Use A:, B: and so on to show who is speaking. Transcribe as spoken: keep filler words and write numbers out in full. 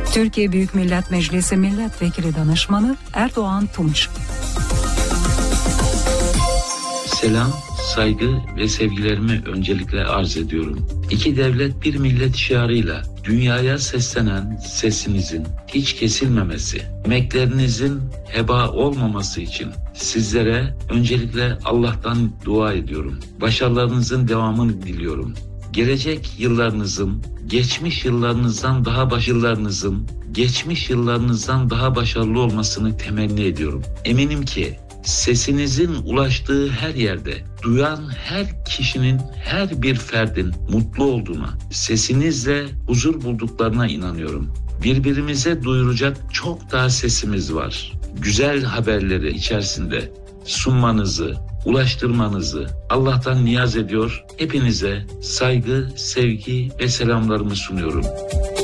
A: Türkiye Büyük Millet Meclisi Milletvekili Danışmanı Erdoğan Tunç.
B: Selam, saygı ve sevgilerimi öncelikle arz ediyorum. İki devlet bir millet şiarıyla dünyaya seslenen sesinizin hiç kesilmemesi, emeklerinizin heba olmaması için sizlere öncelikle Allah'tan dua ediyorum. Başarılarınızın devamını diliyorum. Gelecek yıllarınızın, geçmiş yıllarınızdan daha başarılarınızın, geçmiş yıllarınızdan daha başarılı olmasını temenni ediyorum. Eminim ki sesinizin ulaştığı her yerde, duyan her kişinin, her bir ferdin mutlu olduğuna, sesinizle huzur bulduklarına inanıyorum. Birbirimize duyuracak çok daha sesimiz var. Güzel haberleri içerisinde sunmanızı, ulaştırmanızı Allah'tan niyaz ediyor. Hepinize saygı, sevgi ve selamlarımı sunuyorum.